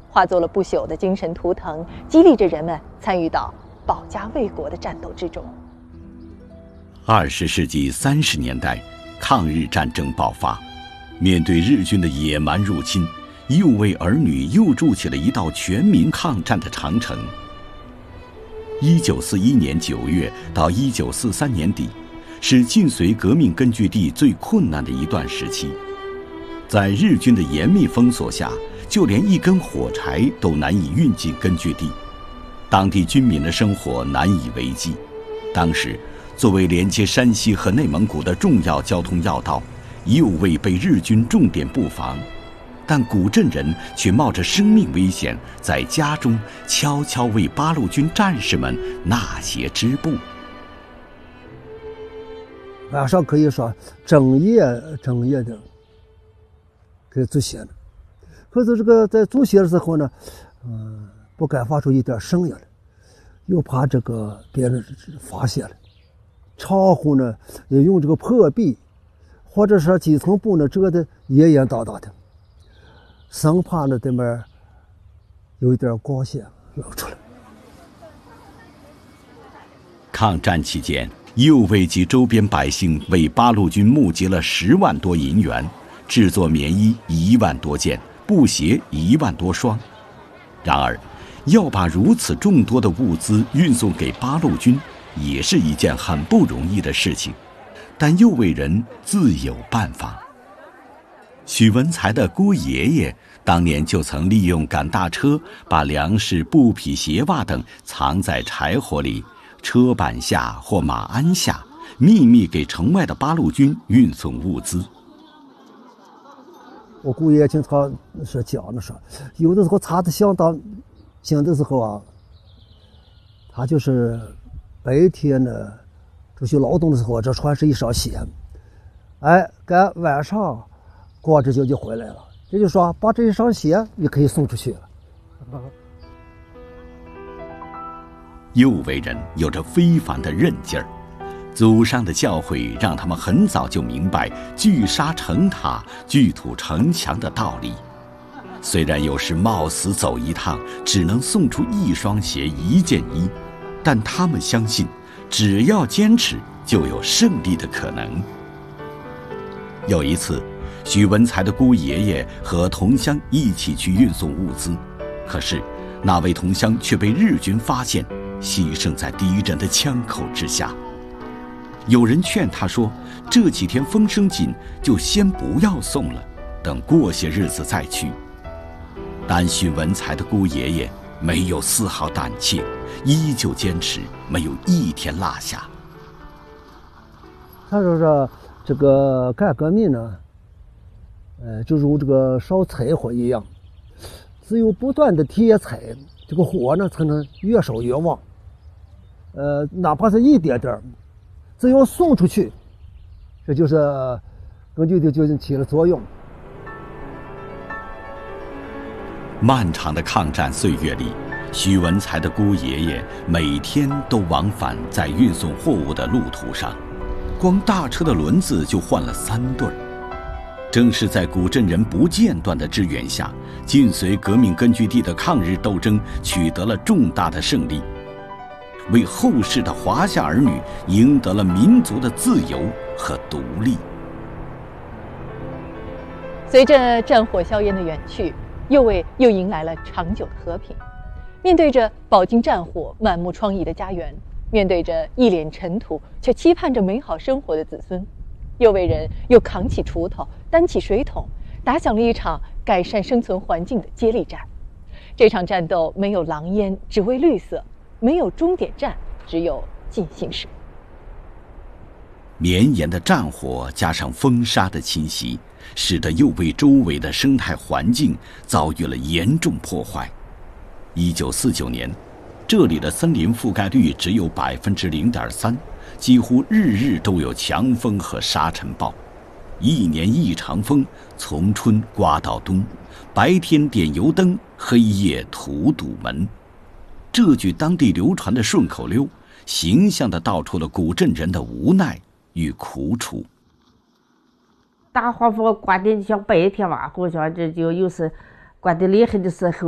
化作了不朽的精神图腾，激励着人们参与到保家卫国的战斗之中。 20世纪30年代，抗日战争爆发，面对日军的野蛮入侵，6位儿女又筑起了一道全民抗战的长城。1941年9月到1943年底，是晋绥革命根据地最困难的一段时期。在日军的严密封锁下，就连一根火柴都难以运进根据地，当地居民的生活难以为继。当时，作为连接山西和内蒙古的重要交通要道，又未被日军重点布防，但古镇人却冒着生命危险，在家中悄悄为八路军战士们纳鞋织布。 晚上可以说整夜的给做鞋了，可是这个在做鞋的时候呢，不敢发出一点声音来，又怕这个别人发现了。窗户呢也用这个破壁或者是几层布呢遮得严严当当的，生怕呢这边有一点光线露出来。 抗战期间，6位及周边百姓为八路军募集了10万多银元，制作棉衣1万多件，布鞋1万多双。然而，要把如此众多的物资运送给八路军，也是一件很不容易的事情。但右卫人自有办法。许文才的姑爷爷当年就曾利用赶大车，把粮食、布匹、鞋袜等藏在柴火里，车板下或马鞍下，秘密给城外的八路军运送物资。 我姑爷经常是讲的说，有的时候查的相当行的时候啊，他就是白天呢出去劳动的时候，这穿是一双鞋，赶晚上光着脚就回来了。这就说把这一双鞋也可以送出去了。 右卫人有着非凡的韧劲儿，祖上的教诲让他们很早就明白聚沙成塔、聚土成墙的道理。虽然有时冒死走一趟，只能送出1双鞋、1件衣，但他们相信，只要坚持，就有胜利的可能。有一次，许文才的姑爷爷和同乡一起去运送物资，可是那位同乡却被日军发现，牺牲在敌人的枪口之下。有人劝他说，这几天风声紧，就先不要送了，等过些日子再去。但许文才的姑爷爷没有丝毫胆怯，依旧坚持，没有一天落下。 他说这个干革命呢，就如这个烧柴火一样，只有不断的添柴，这个火呢才能越烧越旺。哪怕是一点点，只要送出去，这就是根据的就起了作用。 漫长的抗战岁月里，许文才的姑爷爷每天都往返在运送货物的路途上，光大车的轮子就换了3对。正是在古镇人不间断的支援下，晋绥革命根据地的抗日斗争取得了重大的胜利，为后世的华夏儿女赢得了民族的自由和独立。 随着战火硝烟的远去，右卫又迎来了长久的和平。面对着饱经战火、满目疮痍的家园，面对着一脸尘土却期盼着美好生活的子孙，右卫人又扛起锄头，担起水桶，打响了一场改善生存环境的接力战。这场战斗没有狼烟，只为绿色；没有终点站，只有进行时。 绵延的战火加上风沙的侵袭，使得右卫周围的生态环境遭遇了严重破坏。1949年，这里的森林覆盖率只有0.3%，几乎日日都有强风和沙尘暴。1年一场风，从春刮到冬，白天点油灯，黑夜土堵门。这句当地流传的顺口溜，形象地道出了古镇人的无奈与苦楚。 大黄蜂刮的像白天晚上，像这就有时刮得厉害的时候，